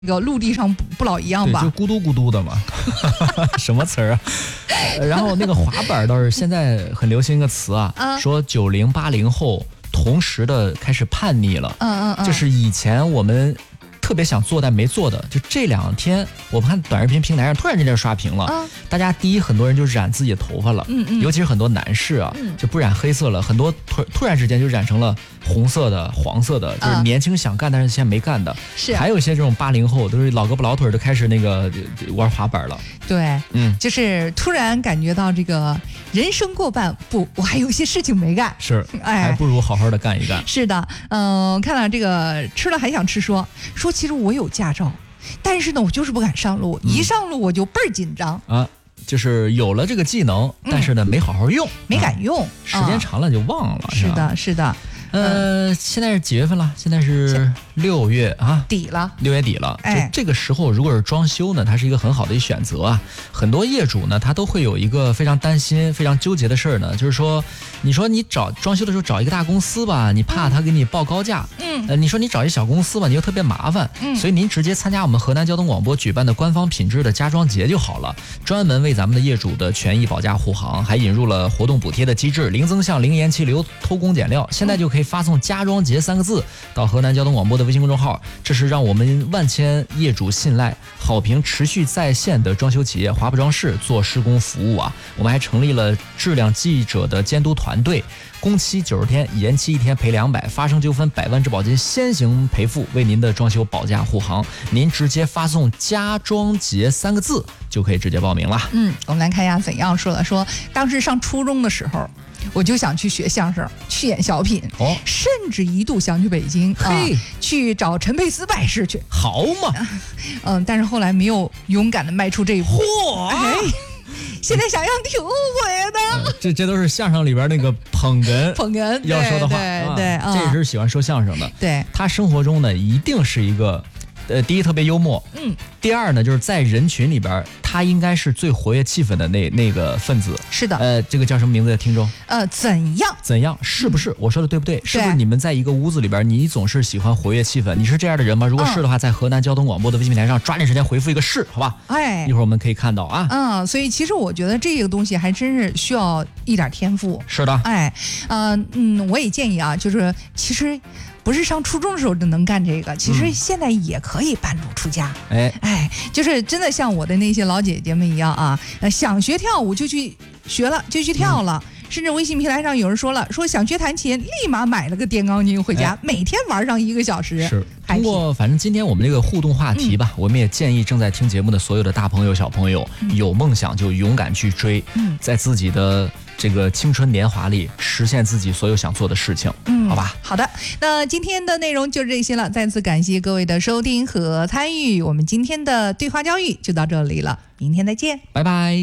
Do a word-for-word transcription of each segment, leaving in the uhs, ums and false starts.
那个陆地上不老一样吧？ 对，就咕嘟咕嘟的嘛，什么词儿啊？然后那个滑板倒是现在很流行一个词啊， 啊说九零八零后同时的开始叛逆了。 嗯嗯嗯， 就是以前我们特别想做但没做的，就这两天我们看短视频平台上突然之间刷屏了， 啊大家第一很多人就染自己的头发了， 嗯嗯尤其是很多男士啊， 嗯就不染黑色了，很多突突然之间就染成了红色的、黄色的，就是啊年轻想干但是现在没干的。 是还有一些这种八零后都是老胳膊老腿儿都开始那个呃玩滑板了。 对， 嗯， 就是突然感觉到这个人生过半，不，我还有一些事情没干。 是， 哎还不如好好的干一干。 是的，嗯、看到这个吃了还想吃说，说其实我有驾照，但是呢，我就是不敢上路， 嗯一上路我就倍儿紧张， 啊，就是有了这个技能，但是呢没好好用， 没敢用， 时间啊长了就忘了。吧， 是的，是的， 呃，现在是几月份了？现在是六月啊， 底了， 六月底了。 哎就这个时候，如果是装修呢，它是一个很好的一选择啊。很多业主呢，他都会有一个非常担心、非常纠结的事儿呢，就是说，你说你找装修的时候找一个大公司吧，你怕他给你报高价。 嗯呃，你说你找一小公司吧，你又特别麻烦。 嗯所以您直接参加我们河南交通广播举办的官方品质的家装节就好了，专门为咱们的业主的权益保驾护航，还引入了活动补贴的机制，零增项、零延期、零偷工减料。现在就可以发送“家装节”三个字到河南交通广播的微信公众号，这是让我们万千业主信赖、好评持续在线的装修企业华不装饰做施工服务啊。我们还成立了质量记者的监督团队，工期九十天，延期一天赔两百，发生纠纷百万质保金先行赔付，为您的装修保驾护航。您直接发送“家装节”三个字就可以直接报名了。 嗯，我们来看一下怎样说了，说当时上初中的时候，我就想去学相声，去演小品， 哦， 甚至一度想去北京啊嘿， 去找陈佩斯拜师去， 好嘛， 嗯，但是后来没有勇敢的迈出这一步。 嚯！ 哎，现在想想挺后悔的。 呃这这都是相声里边那个捧哏捧哏要说的话， 对啊对啊这也是喜欢说相声的。 对， 他生活中呢，一定是一个，呃，第一特别幽默， 嗯， 第二呢，就是在人群里边，他应该是最活跃气氛的那那个分子。 是的， 呃，这个叫什么名字的听众？ 呃，怎样？ 怎样？是不是？我说的对不对？是不是对你们在一个屋子里边，你总是喜欢活跃气氛？你是这样的人吗？如果是的话，在河南交通广播的微信平台上抓紧时间回复一个是，好吧？ 哎一，会儿我们可以看到啊。 嗯，所以其实我觉得这个东西还真是需要一点天赋。 是的， 哎，呃，嗯，我也建议啊，就是其实不是上初中的时候就能干这个，其实嗯现在也可以半路出家。 哎， 哎，就是真的像我的那些老姐姐们一样啊，呃，想学跳舞就去学了，就去跳了。甚至微信平台上有人说了，说想学弹琴，立马买了个电钢琴回家， 哎每天玩上一个小时。 是还通过反正今天我们这个互动话题吧，我们也建议正在听节目的所有的大朋友小朋友，有梦想就勇敢去追， 嗯在自己的这个青春年华里实现自己所有想做的事情， 嗯好吧？ 好的，那今天的内容就是这些了，再次感谢各位的收听和参与，我们今天的对话教育就到这里了，明天再见。 拜拜。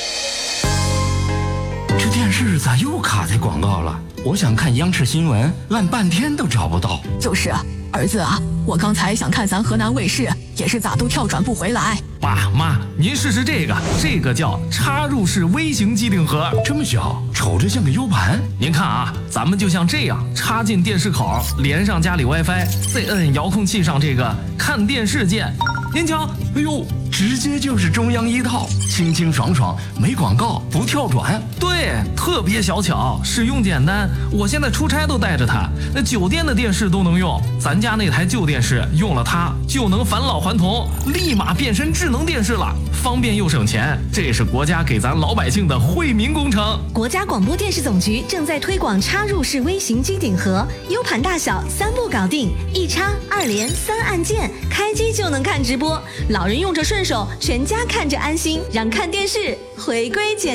这电视咋又卡在广告了？我想看央视新闻，按半天都找不到。 就是啊，儿子啊，我刚才想看咱河南卫视，也是咋都跳转不回来。 爸妈，您试试这个，这个叫插入式微型机顶盒。 这么小，瞅着像个 U 盘。 您看啊，咱们就像这样插进电视口，连上家里 WiFi，再摁遥控器上这个看电视键。您瞧， 哎呦，直接就是中央一套，清清爽爽，没广告，不跳转。 对，特别小巧，使用简单。我现在出差都带着它，那酒店的电视都能用。咱家那台旧电视用了它就能返老还童，立马变身智能电视了，方便又省钱。这是国家给咱老百姓的惠民工程。 国家广播电视总局正在推广插入式微型机顶盒 ，U 盘大小，三步搞定，一插、二连、三按键，开机就能看直播。老人用着顺手，全家看着安心，让看电视回归简。